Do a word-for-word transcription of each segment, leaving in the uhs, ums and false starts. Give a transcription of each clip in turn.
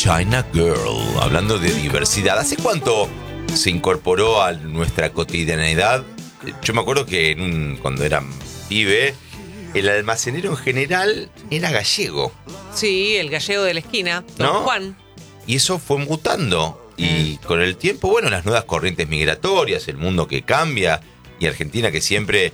China Girl, hablando de diversidad. ¿Hace cuánto se incorporó a nuestra cotidianeidad? Yo me acuerdo que en un, cuando era pibe, el almacenero en general era gallego. Sí, el gallego de la esquina, don ¿No? Juan. Y eso fue mutando. Y con el tiempo, bueno, las nuevas corrientes migratorias, el mundo que cambia, y Argentina que siempre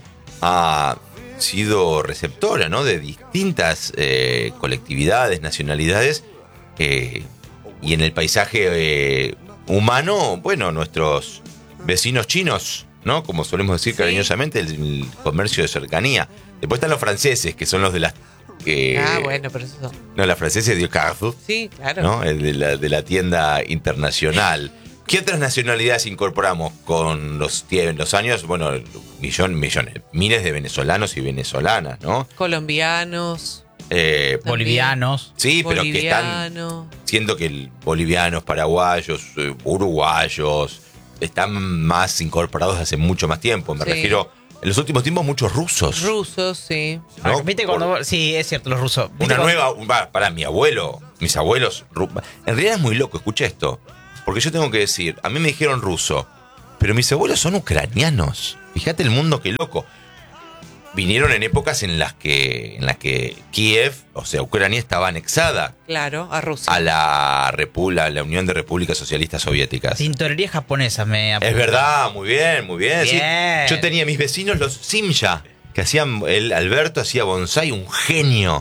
ha sido receptora, ¿no?, de distintas eh, colectividades, nacionalidades, eh, y en el paisaje eh, humano, bueno, nuestros vecinos chinos, ¿no?, como solemos decir Sí. cariñosamente, el, el comercio de cercanía. Después están los franceses, que son los de las... Eh, Ah, bueno, pero eso... No, la francesa de Carrefour, Sí, claro. ¿no?, el de la, de la tienda internacional. ¿Qué otras nacionalidades incorporamos con los, los años? Bueno, millón, millones, miles de venezolanos y venezolanas, ¿no? Colombianos. Eh, También. Bolivianos. sí, pero que están Boliviano. siendo que el- bolivianos, paraguayos, eh, uruguayos están más incorporados hace mucho más tiempo. Me Sí. refiero, en los últimos tiempos, muchos rusos. Rusos, sí. ¿no? Ah, ¿Viste cuando Por- vos- Sí, es cierto, los rusos. ¿Viste Una cuando- nueva, va, para mi abuelo, mis abuelos. ru- En realidad es muy loco, escucha esto. Porque yo tengo que decir, a mí me dijeron ruso, pero mis abuelos son ucranianos. Fíjate el mundo, qué loco. Vinieron en épocas en las que, en las que Kiev, o sea, Ucrania, estaba anexada Claro, a Rusia. a la, Repu- a la Unión de Repúblicas Socialistas Soviéticas. Tintorería japonesa me Es verdad, muy bien, muy bien. sí. Bien. Yo tenía mis vecinos, los Simja, que hacían, el Alberto hacía bonsai, un genio.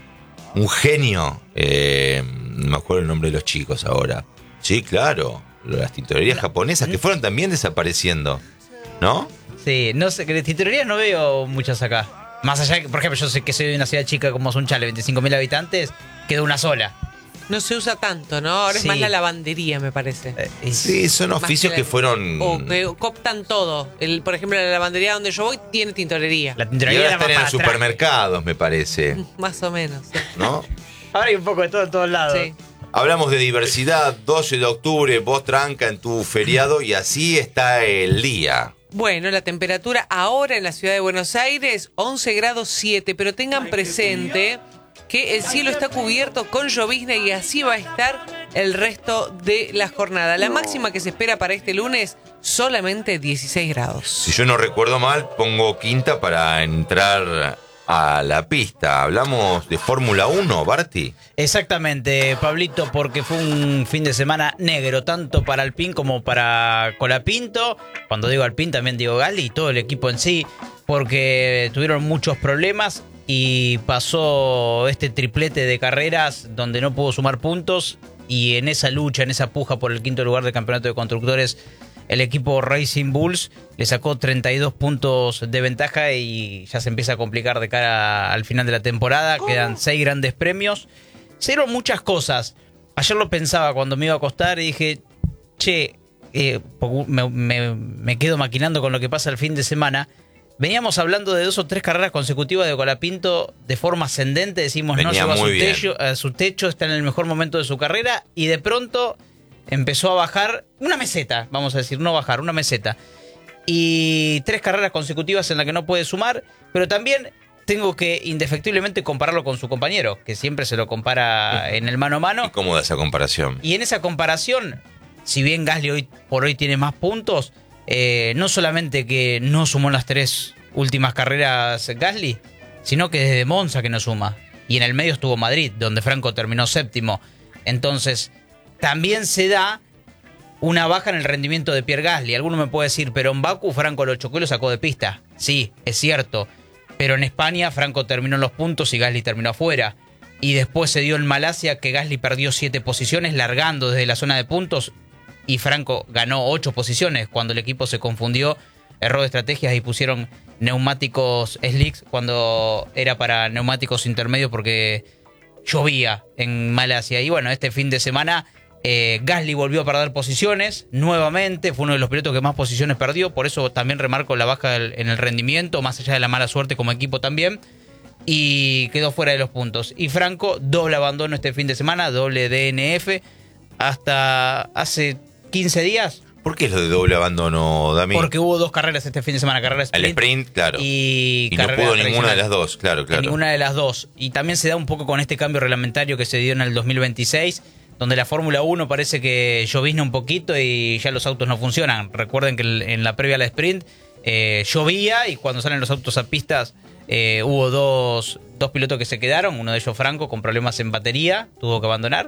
Un genio. Eh, no me acuerdo el nombre de los chicos ahora. Sí, claro. Las tintorerías japonesas que fueron también desapareciendo. ¿No? Sí, no sé, que de tintorerías no veo muchas acá. Más allá, que, por ejemplo, yo sé que soy de una ciudad chica como Sunchales, veinticinco mil habitantes, quedó una sola. No se usa tanto, ¿no? Ahora Sí. es más la lavandería, me parece. Eh, y- Sí, son Más oficios la- que fueron... O que cooptan todo. El, por ejemplo, la lavandería donde yo voy tiene tintorería. La Y tintorería ahora era más están en para los atrás. supermercados, me parece. Más o menos. Sí. ¿No? Ahora hay un poco de todo en todos lados. Sí. Hablamos de diversidad, doce de octubre, vos tranca en tu feriado y así está el día. Bueno, la temperatura ahora en la ciudad de Buenos Aires, once grados siete, pero tengan presente que el cielo está cubierto con llovizna y así va a estar el resto de la jornada. La máxima que se espera para este lunes, solamente dieciséis grados. Si yo no recuerdo mal, pongo quinta para entrar a la pista. Hablamos de Fórmula uno, Barty. Exactamente, Pablito, porque fue un fin de semana negro, tanto para Alpine como para Colapinto. Cuando digo Alpine también digo Gasly y todo el equipo en sí, porque tuvieron muchos problemas y pasó este triplete de carreras donde no pudo sumar puntos, y en esa lucha, en esa puja por el quinto lugar del campeonato de constructores, el equipo Racing Bulls le sacó treinta y dos puntos de ventaja y ya se empieza a complicar de cara al final de la temporada. Quedan seis grandes premios. Se dieron muchas cosas. Ayer lo pensaba cuando me iba a acostar y dije, che, eh, me, me- me quedo maquinando con lo que pasa el fin de semana. Veníamos hablando de dos o tres carreras consecutivas de Colapinto de forma ascendente. Decimos, Venía no llegó a su, muy bien. techo, a su techo, está en el mejor momento de su carrera, y de pronto empezó a bajar una meseta, vamos a decir, no bajar, una meseta. Y tres carreras consecutivas en las que no puede sumar, pero también tengo que indefectiblemente compararlo con su compañero, que siempre se lo compara en el mano a mano. ¿Y cómo da esa comparación? Y en esa comparación, si bien Gasly hoy por hoy tiene más puntos, eh, no solamente que no sumó en las tres últimas carreras Gasly, sino que desde Monza que no suma. Y en el medio estuvo Madrid, donde Franco terminó séptimo. Entonces, también se da una baja en el rendimiento de Pierre Gasly. Alguno me puede decir, pero en Baku Franco lo chocó y lo sacó de pista. Sí, es cierto. Pero en España Franco terminó en los puntos y Gasly terminó afuera. Y después se dio en Malasia que Gasly perdió siete posiciones largando desde la zona de puntos y Franco ganó ocho posiciones cuando el equipo se confundió, erró de estrategias y pusieron neumáticos slicks cuando era para neumáticos intermedios porque llovía en Malasia. Y bueno, este fin de semana eh, Gasly volvió a perder posiciones nuevamente, fue uno de los pilotos que más posiciones perdió, por eso también remarco la baja del- en el rendimiento, más allá de la mala suerte como equipo también, y quedó fuera de los puntos. Y Franco, doble abandono este fin de semana, doble D N F, hasta hace quince días, ¿Por qué es lo de doble abandono, Dami? porque hubo dos carreras este fin de semana, carrera El sprint, sprint, claro. y, Y no carrera pudo ninguna de tradicional. las dos, claro, claro. Ninguna de las dos. Y también se da un poco con este cambio reglamentario que se dio en el dos mil veintiséis, donde la Fórmula uno parece que llovizna un poquito y ya los autos no funcionan. Recuerden que en la previa al sprint eh, llovía y cuando salen los autos a pistas eh, hubo dos, dos pilotos que se quedaron, uno de ellos Franco con problemas en batería, tuvo que abandonar,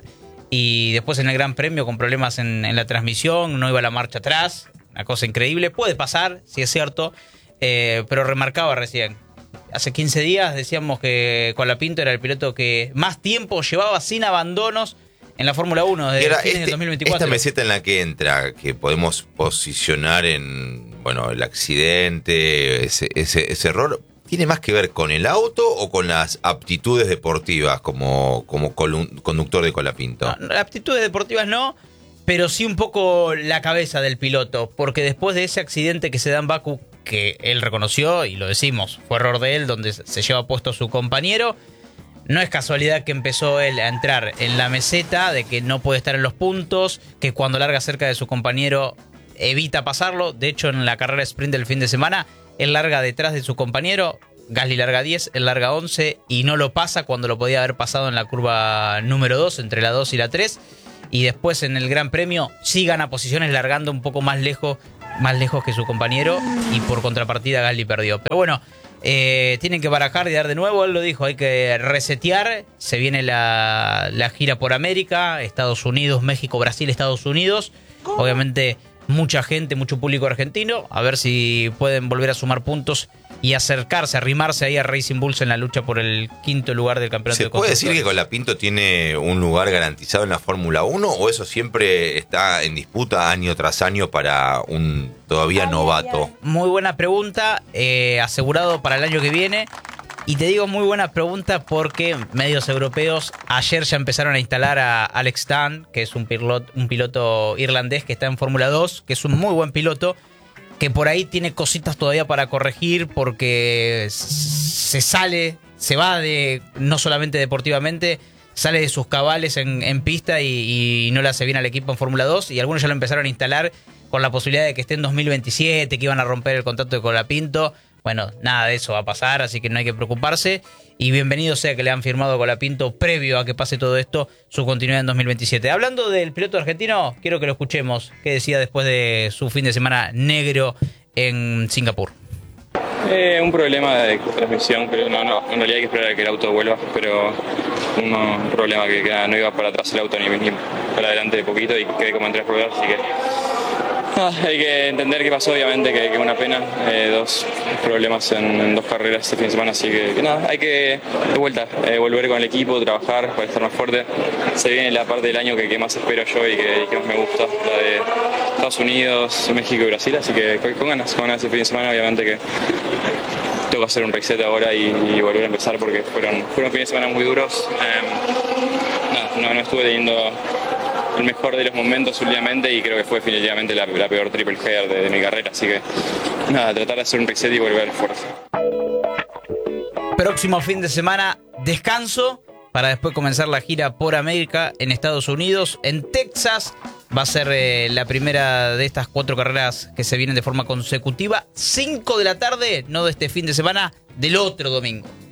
y después en el Gran Premio con problemas en, en la transmisión, no iba la marcha atrás, una cosa increíble, puede pasar, si es cierto, eh, pero remarcaba recién. Hace quince días decíamos que Colapinto era el piloto que más tiempo llevaba sin abandonos en la Fórmula uno desde fines este, del dos mil veinticuatro. Esta meseta en la que entra, que podemos posicionar en, bueno, el accidente, ese, ese, ese error, ¿tiene más que ver con el auto o con las aptitudes deportivas como, como conductor de Colapinto? No, aptitudes deportivas no, pero sí un poco la cabeza del piloto, porque después de ese accidente que se da en Bakú, que él reconoció, y lo decimos, fue error de él, donde se lleva puesto su compañero, no es casualidad que empezó él a entrar en la meseta de que no puede estar en los puntos, que cuando larga cerca de su compañero evita pasarlo. De hecho, en la carrera sprint del fin de semana, él larga detrás de su compañero, Gasly larga diez, él larga once y no lo pasa cuando lo podía haber pasado en la curva número dos, entre la dos y la tres. Y después en el Gran Premio sí gana posiciones largando un poco más lejos, más lejos que su compañero, y por contrapartida Gasly perdió. Pero bueno, eh, tienen que barajar y dar de nuevo, él lo dijo, hay que resetear. Se viene la, la gira por América, Estados Unidos, México, Brasil, Estados Unidos. Obviamente mucha gente, mucho público argentino, a ver si pueden volver a sumar puntos y acercarse, arrimarse ahí a Racing Bulls en la lucha por el quinto lugar del campeonato de ¿Se puede decir que Colapinto tiene un lugar garantizado en la Fórmula uno o eso siempre está en disputa año tras año para un todavía novato? Muy buena pregunta, eh, asegurado para el año que viene. Y te digo muy buena pregunta porque medios europeos ayer ya empezaron a instalar a Alex Tan, que es un piloto, un piloto irlandés que está en Fórmula dos, que es un muy buen piloto, que por ahí tiene cositas todavía para corregir porque se sale, se va de, no solamente deportivamente, sale de sus cabales en, en pista y, y no le hace bien al equipo en Fórmula dos, y algunos ya lo empezaron a instalar con la posibilidad de que esté en dos mil veintisiete, que iban a romper el contrato de Colapinto. Bueno, nada de eso va a pasar, así que no hay que preocuparse. Y bienvenido sea que le han firmado Colapinto, previo a que pase todo esto, su continuidad en dos mil veintisiete. Hablando del piloto argentino, quiero que lo escuchemos. ¿Qué decía después de su fin de semana negro en Singapur? Eh, un problema de transmisión, pero no, no, en realidad hay que esperar a que el auto vuelva, pero uno, un problema que, que no iba para atrás el auto ni, ni para adelante de poquito y quedé como en tres ruedas, así que ah, hay que entender qué pasó, obviamente, que es una pena, eh, dos problemas en, en dos carreras este fin de semana, así que, que nada, hay que de vuelta, eh, volver con el equipo, trabajar para estar más fuerte. Se viene la parte del año que, que más espero yo y que, y que más me gusta, la de Estados Unidos, México y Brasil, así que con ganas, con ganas este fin de semana, obviamente que tengo que hacer un reset ahora y, y volver a empezar porque fueron, fueron fines de semana muy duros. Eh, nada, no, no estuve teniendo el mejor de los momentos últimamente y creo que fue definitivamente la, la peor triple header de, de mi carrera, así que nada, tratar de hacer un reset y volver fuerte. Próximo fin de semana, descanso para después comenzar la gira por América en Estados Unidos. En Texas va a ser eh, la primera de estas cuatro carreras que se vienen de forma consecutiva. cinco de la tarde, no de este fin de semana, del otro domingo.